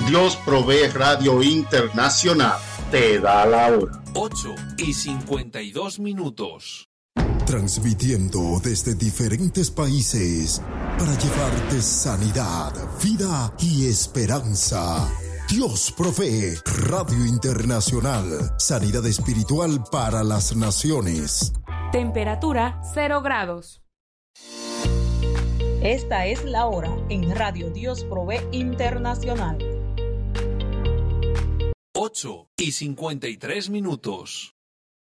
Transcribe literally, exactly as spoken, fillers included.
Dios Provee Radio Internacional te da la hora. ocho y cincuenta y dos minutos. Transmitiendo desde diferentes países para llevarte sanidad, vida y esperanza. Dios Provee Radio Internacional. Sanidad espiritual para las naciones. Temperatura cero grados. Esta es la hora en Radio Dios Provee Internacional. ocho y cincuenta y tres minutos.